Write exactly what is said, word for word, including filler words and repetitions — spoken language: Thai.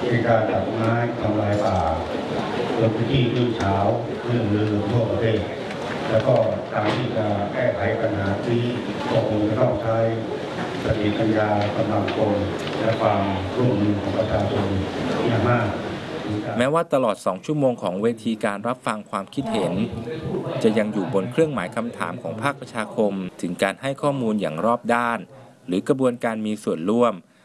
ในการตัดไม้ทำลายป่าลงพื้นที่คลื่นเช้าเรื่องลือทั่วประเทศแล้วก็การที่จะแก้ไขปัญหาที่ก็คงจะต้องใช้สติปัญญากำลังคนและความร่วมมือของประชาชนอย่างมากแม้ว่าตลอดสองชั่วโมงของเวทีการรับฟังความคิดเห็นจะยังอยู่บนเครื่องหมายคำถามของภาคประชาคมถึงการให้ข้อมูลอย่างรอบด้านหรือกระบวนการมีส่วนร่วม